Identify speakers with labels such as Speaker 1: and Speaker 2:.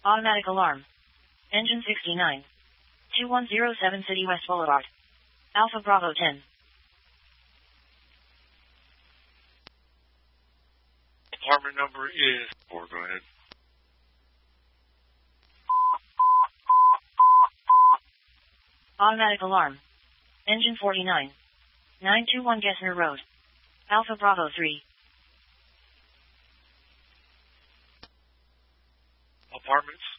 Speaker 1: Automatic alarm. Engine 69. 2107 City West Boulevard. Alpha Bravo 10.
Speaker 2: Apartment number is 4. Go ahead.
Speaker 1: Automatic alarm. Engine 49. 921 Gessner Road. Alpha Bravo 3.
Speaker 2: Apartments